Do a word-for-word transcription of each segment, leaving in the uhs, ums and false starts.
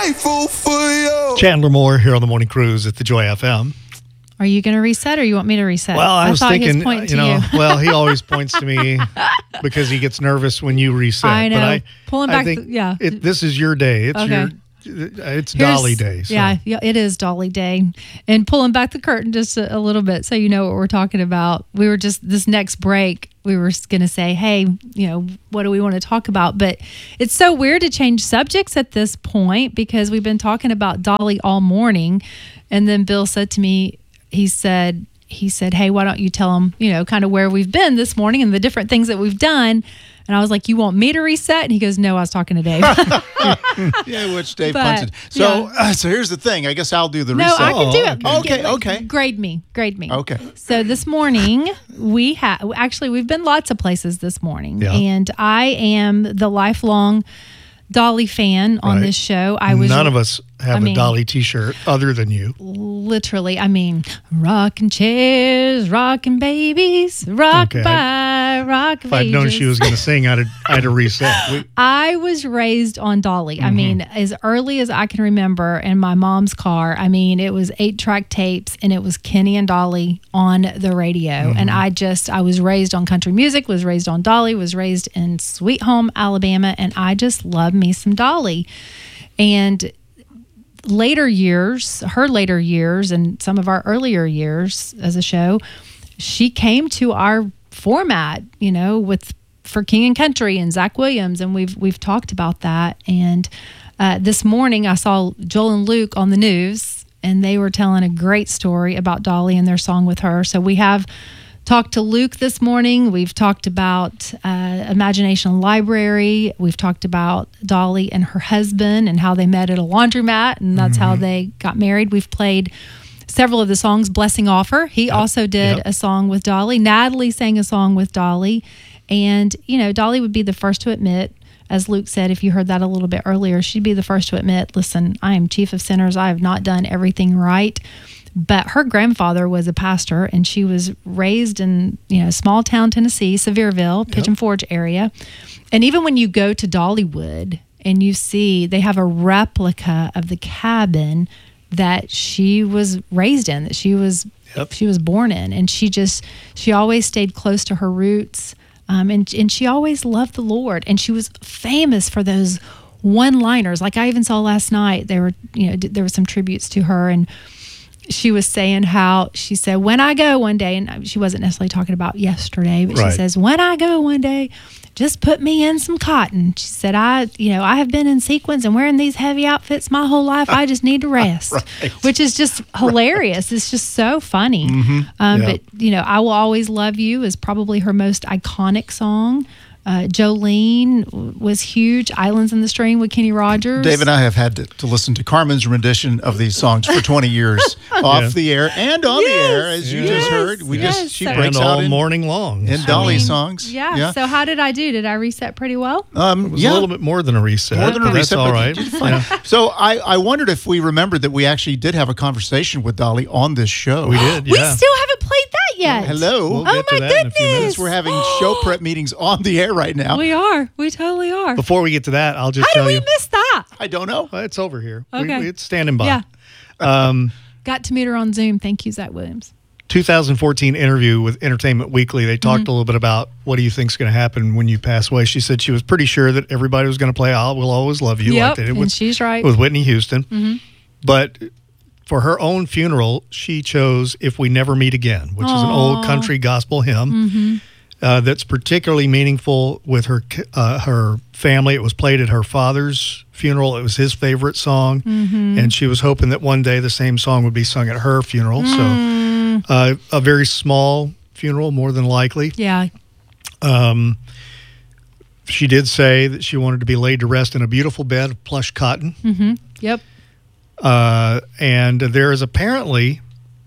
grateful for you. Chandler Moore here on the Morning Cruise at the Joy F M. Are you going to reset, or you want me to reset? Well, I, I was thought thinking, his point you to know, you. well, he always points to me because he gets nervous when you reset. I know. But I, Pulling I back, think the, yeah. It, this is your day. It's Okay. your. It's Here's- Dolly Day. So. Yeah, yeah, it is Dolly Day. And pulling back the curtain just a, a little bit so you know what we're talking about. We were just, this next break, we were going to say, hey, you know, what do we want to talk about? But it's so weird to change subjects at this point because we've been talking about Dolly all morning. And then Bill said to me, he said, he said, hey, why don't you tell them, you know, kind of where we've been this morning and the different things that we've done. And I was like, you want me to reset? And he goes, no, I was talking to Dave. Yeah, which Dave But, punted. So, yeah. uh, so here's the thing. I guess I'll do the No, reset. I can do it. Oh, okay, Get- okay. Grade me. Grade me. Okay. So this morning, we have, actually, we've been lots of places this morning. Yeah. And I am the lifelong Dolly fan on Right. this show. I was None of us have I mean- a Dolly T-shirt other than you. literally, I mean, rocking chairs, rocking babies, rock Okay. by rock If I'd known she was going to sing, I'd have, I'd have reset. We, I was raised on Dolly. Mm-hmm. I mean, as early as I can remember in my mom's car, I mean, it was eight track tapes and it was Kenny and Dolly on the radio. Mm-hmm. And I just, I was raised on country music, was raised on Dolly, was raised in Sweet Home, Alabama. And I just love me some Dolly. And later years, her later years, and some of our earlier years as a show, she came to our format, you know, with for King and Country and Zach Williams, and we've we've talked about that. And uh, this morning, I saw Joel and Luke on the news, and they were telling a great story about Dolly and their song with her. So we have talked to Luke this morning. We've talked about uh, Imagination Library. We've talked about Dolly and her husband and how they met at a laundromat, and that's how they got married. We've played several of the songs. Blessing Offer. He also did Yep. a song with Dolly. Natalie sang a song with Dolly. And, you know, Dolly would be the first to admit, as Luke said, if you heard that a little bit earlier, she'd be the first to admit, listen, I am chief of sinners. I have not done everything right. But her grandfather was a pastor, and she was raised in, you know, small town Tennessee, Sevierville, Pigeon Forge area. And even when you go to Dollywood and you see they have a replica of the cabin that she was raised in, that she was Yep. she was born in, and she just she always stayed close to her roots, um, and and she always loved the Lord, and she was famous for those one-liners. Like I even saw last night, there were you know d- there were some tributes to her, and she was saying how she said, when I go one day, and she wasn't necessarily talking about yesterday, but Right. she says, when I go one day, just put me in some cotton. She said, I, you know, I have been in sequins and wearing these heavy outfits my whole life. I just need to rest, Right. which is just hilarious. It's just so funny. Um, Yeah. But, you know, I Will Always Love You is probably her most iconic song. Uh, Jolene w- was huge. Islands in the Stream with Kenny Rogers. Dave and I have had to, to listen to Carmen's rendition of these songs for twenty years, off Yeah. the air and on Yes, the air, as you yes, just heard. We yes. just she So- breaks and all out in, morning long. in So Dolly I mean, songs. Yeah. yeah. So how did I do? Did I reset pretty well? Um, it was yeah. a little bit more than a reset. More than a but reset, That's all but right. you did fine. Yeah. So I, I wondered if we remembered that we actually did have a conversation with Dolly on this show. We did, We yeah. still haven't played that yet. Hello. We'll Oh get to my that in a few goodness. minutes. We're having show prep meetings on the air right now. We are. We totally are. Before we get to that, I'll just How did tell we you. miss that? I don't know. Well, it's over here. We- Okay. we- it's standing by. Yeah. Um, Got to meet her on Zoom. Thank you, Zach Williams. two thousand fourteen interview with Entertainment Weekly, they talked Mm-hmm. a little bit about what do you think's going to happen when you pass away. She said she was pretty sure that everybody was going to play I Will Always Love You Yep, like they did and with, she's right. with Whitney Houston. Mm-hmm. But for her own funeral, she chose If We Never Meet Again, which is an old Aw. country gospel hymn. Mm-hmm. Uh, that's particularly meaningful with her uh, her family. It was played at her father's funeral. It was his favorite song, Mm-hmm. and she was hoping that one day the same song would be sung at her funeral. Mm. So, uh, a very small funeral, more than likely. Yeah. Um, she did say that she wanted to be laid to rest in a beautiful bed of plush cotton, Mm-hmm. Yep. uh, and there is apparently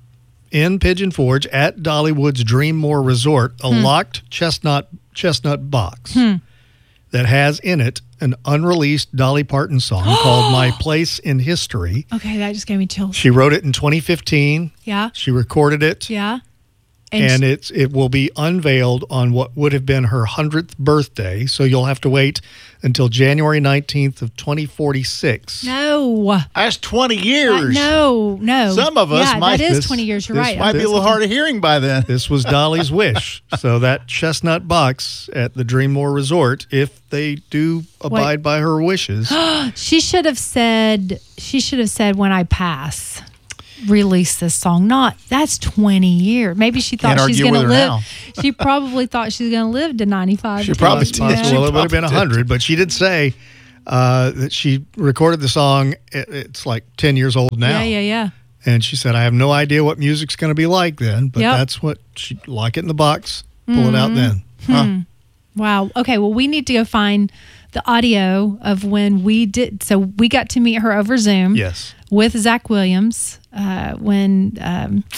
in Pigeon Forge at Dollywood's Dreammore Resort a locked chestnut chestnut box Hmm. that has in it an unreleased Dolly Parton song called My Place in History. Okay, that just gave me chills. She wrote it in twenty fifteen. Yeah. She recorded it, Yeah. And and sh- it's it will be unveiled on what would have been her hundredth birthday. So you'll have to wait until January nineteenth of twenty forty-six. No. That's twenty Uh, years. no, no. Some of us yeah, might- That is this- twenty years. You're this right. Might be a little hard of hearing by then. This was Dolly's wish. So that chestnut box at the Dreammore Resort, if they do abide by her wishes, She should have said. She should have said, "When I pass, release this song." Not that's twenty years. Maybe she thought Can't she's argue going to with her live. now. She probably thought she's going to live to ninety-five. She probably it's did. possible. She Well, it would have been probably one hundred, but she did say uh, that she recorded the song. It, it's like ten years old now. Yeah, yeah, yeah. And she said, I have no idea what music's going to be like then, but Yep. that's what she lock it in the box, pull it out then. Huh. Wow. Okay. Well, we need to go find the audio of when we did. So we got to meet her over Zoom. Yes. With Zach Williams uh, when um,